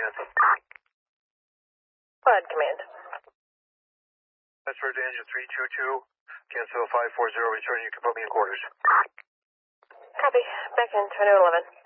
Command. Quad Command. Transfer to engine 322. Cancel 540. Return. You can put me in quarters. Copy. Back in 2011.